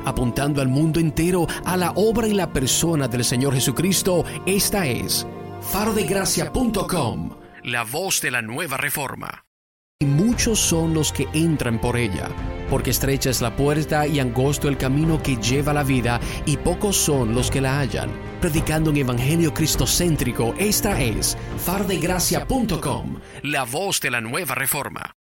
apuntando al mundo entero a la obra y la persona del Señor Jesucristo. Esta es farodegracia.com, la voz de la nueva reforma. Y muchos son los que entran por ella, porque estrecha es la puerta y angosto el camino que lleva a la vida, y pocos son los que la hallan. Predicando un evangelio cristocéntrico, esta es farodegracia.com, la voz de la nueva reforma.